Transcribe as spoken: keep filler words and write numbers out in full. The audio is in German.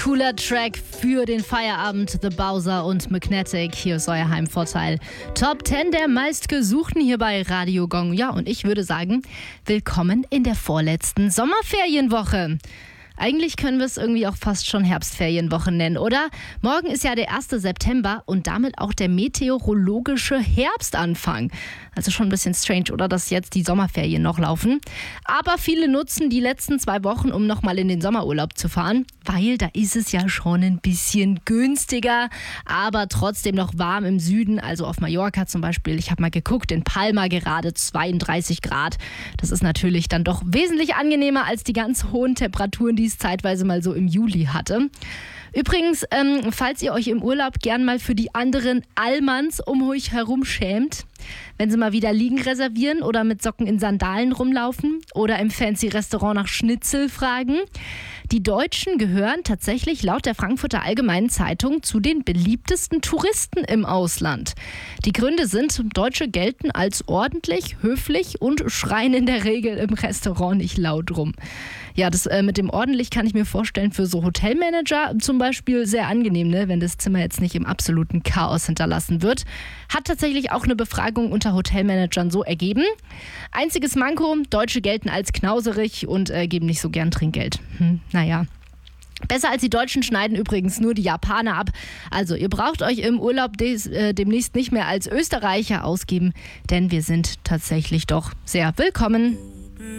Cooler Track für den Feierabend, The Bowser und Magnetic. Hier ist euer Heimvorteil. Top zehn der meistgesuchten hier bei Radio Gong. Ja, und ich würde sagen, willkommen in der vorletzten Sommerferienwoche. Eigentlich können wir es irgendwie auch fast schon Herbstferienwoche nennen, oder? Morgen ist ja der erste September und damit auch der meteorologische Herbstanfang. Also schon ein bisschen strange, oder, dass jetzt die Sommerferien noch laufen. Aber viele nutzen die letzten zwei Wochen, um nochmal in den Sommerurlaub zu fahren, weil da ist es ja schon ein bisschen günstiger, aber trotzdem noch warm im Süden, also auf Mallorca zum Beispiel. Ich habe mal geguckt, in Palma gerade zweiunddreißig Grad. Das ist natürlich dann doch wesentlich angenehmer als die ganz hohen Temperaturen, die es zeitweise mal so im Juli hatte. Übrigens, ähm, falls ihr euch im Urlaub gern mal für die anderen Allmanns um euch herum schämt, wenn sie mal wieder Liegen reservieren oder mit Socken in Sandalen rumlaufen oder im fancy Restaurant nach Schnitzel fragen. Die Deutschen gehören tatsächlich laut der Frankfurter Allgemeinen Zeitung zu den beliebtesten Touristen im Ausland. Die Gründe sind, Deutsche gelten als ordentlich, höflich und schreien in der Regel im Restaurant nicht laut rum. Ja, das äh, mit dem ordentlich kann ich mir vorstellen für so Hotelmanager zum Beispiel sehr angenehm, ne, wenn das Zimmer jetzt nicht im absoluten Chaos hinterlassen wird. Hat tatsächlich auch eine Befragung unter Hotelmanagern so ergeben. Einziges Manko, Deutsche gelten als knauserig und äh, geben nicht so gern Trinkgeld. Hm, naja. Besser als die Deutschen schneiden übrigens nur die Japaner ab. Also ihr braucht euch im Urlaub des, äh, demnächst nicht mehr als Österreicher ausgeben, denn wir sind tatsächlich doch sehr willkommen.